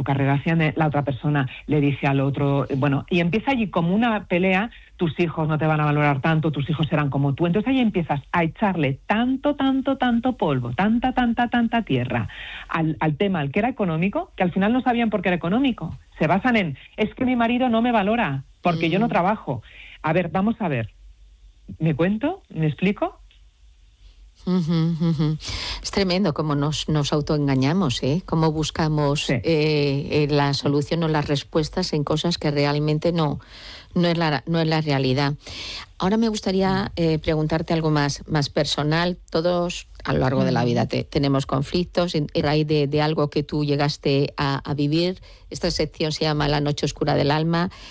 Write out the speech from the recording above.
tu carrera asciende, la otra persona le dice al otro, bueno, y empieza allí como una pelea, tus hijos no te van a valorar tanto, tus hijos serán como tú. Entonces ahí empiezas a echarle tanto polvo, tanta tierra al tema, al que era económico, que al final no sabían por qué era económico. Se basan en, es que mi marido no me valora porque yo no trabajo. A ver, vamos a ver. ¿Me cuento? ¿Me explico? Es tremendo cómo nos autoengañamos, ¿eh? Cómo buscamos la solución o las respuestas en cosas que realmente no es la realidad. Ahora me gustaría preguntarte algo más personal. Todos a lo largo de la vida tenemos conflictos a raíz de algo que tú llegaste a vivir. Esta sección se llama La noche oscura del alma